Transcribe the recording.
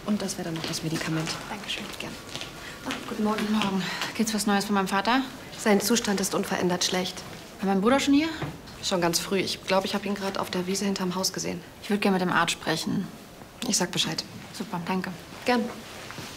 Und das wäre dann noch das Medikament. Dankeschön, gern. Ach, guten Morgen. Guten Morgen. Gibt's was Neues von meinem Vater? Sein Zustand ist unverändert schlecht. War mein Bruder schon hier? Schon ganz früh. Ich glaube, ich habe ihn gerade auf der Wiese hinterm Haus gesehen. Ich würde gerne mit dem Arzt sprechen. Ich sag Bescheid. Super, danke. Gern.